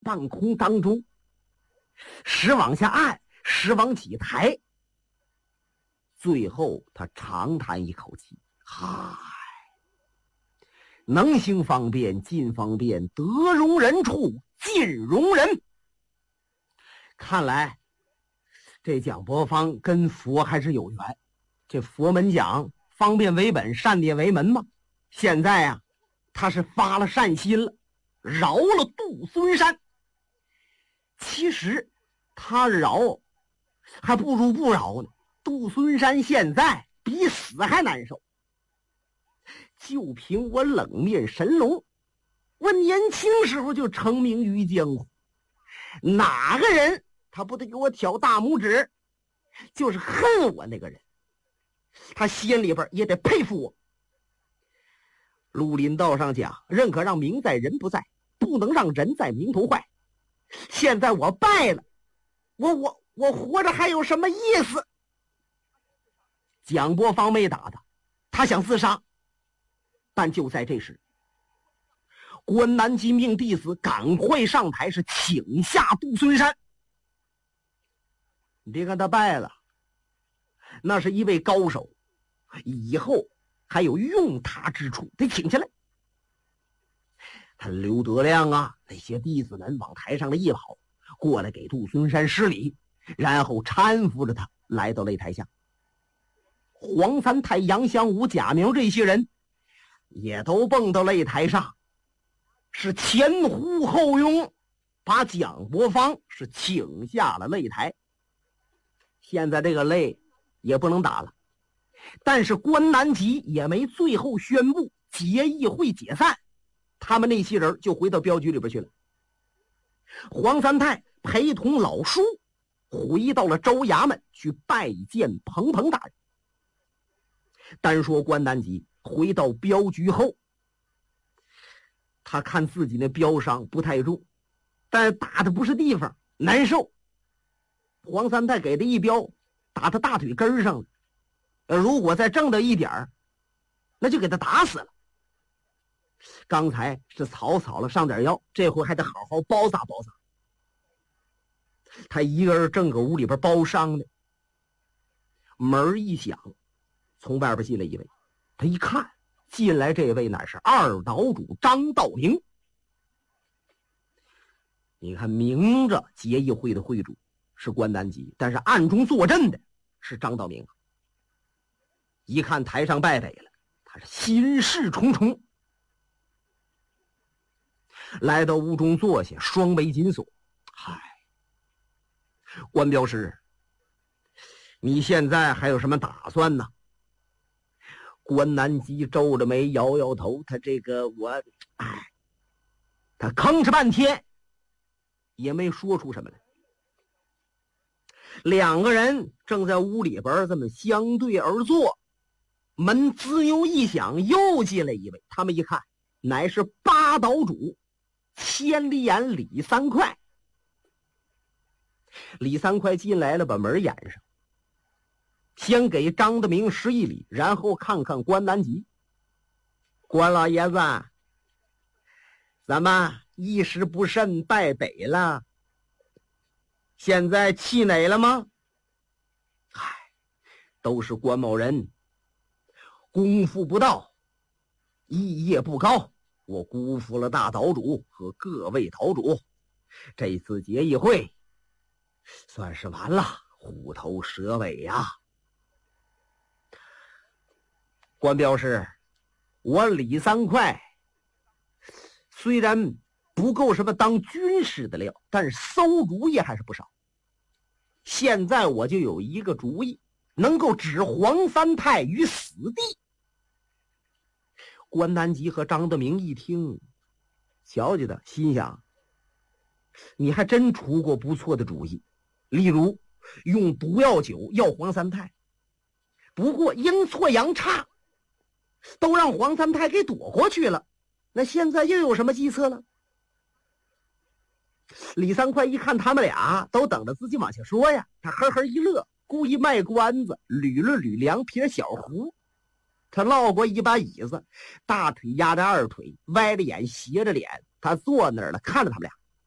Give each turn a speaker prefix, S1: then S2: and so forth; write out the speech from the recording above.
S1: 半空当中，时往下按，时往起抬。最后他长叹一口气，嗨，能行方便尽方便，得容人处尽容人。看来这蒋伯方跟佛还是有缘。这佛门讲方便为本，善业为门嘛。现在啊，他是发了善心了，饶了杜孙山。其实他饶还不如不饶呢。杜孙山现在比死还难受。就凭我冷面神龙，我年轻时候就成名于江湖，哪个人他不得给我挑大拇指？就是恨我那个人，他心里边也得佩服我。绿林道上讲，认可让名在人不在，不能让人在名不坏。现在我败了，我活着还有什么意思？蒋伯方没打他，他想自杀。但就在这时，关南吉命弟子赶快上台，是请下杜孙山。你别看他败了，那是一位高手，以后还有用他之处，得请下来。他刘德亮啊，那些弟子们往台上的一跑，过来给杜孙山施礼，然后搀扶着他来到擂台下。黄三太、杨香武、贾明这些人也都蹦到擂台上，是前呼后拥，把蒋伯方是请下了擂台。现在这个擂也不能打了，但是关南吉也没最后宣布结义会解散，他们那些人就回到镖局里边去了。黄三太陪同老叔回到了州衙门去拜见彭彭大人。单说关南吉回到镖局后，他看自己那镖伤不太重，但打的不是地方，难受。黄三太给的一镖打他大腿根上了，如果再正的一点那就给他打死了。刚才是草草了上点药，这回还得好好包扎包扎。他一个人正搁屋里边包伤呢，门一响，从外边进来一位。他一看进来这位乃是二岛主张道明。你看明着结义会的会主是关南吉，但是暗中坐镇的是张道明。一看台上败北了，他是心事重重，来到屋中坐下，双眉紧锁。嗨，关镖师，你现在还有什么打算呢？关南吉皱着眉摇摇头，他这个他吭哧半天也没说出什么来。两个人正在屋里边这么相对而坐，门滋溜一响，又进来一位。他们一看，乃是八岛主千里眼李三块。李三块进来了，把门掩上，先给张德明施一礼，然后看看关南吉。关老爷子，咱们一时不慎败北了，现在气馁了吗？唉，都是关某人功夫不到，艺业不高，我辜负了大岛主和各位岛主，这次结义会算是完了，虎头蛇尾呀。关镖师，我李三块虽然不够什么当军师的料，但是馊主意还是不少。现在我就有一个主意，能够置黄三太于死地。关南吉和张德明一听，瞧见的心想，你还真出过不错的主意，例如用毒药酒要黄三太，不过阴错阳差，都让黄三太给躲过去了，那现在又有什么计策了？李三块一看他们俩都等着自己往下说呀，他呵呵一乐，故意卖关子，捋了捋两撇小胡，他落过一把椅子，大腿压着二腿，歪着眼斜着脸，他坐那儿了，看着他们俩。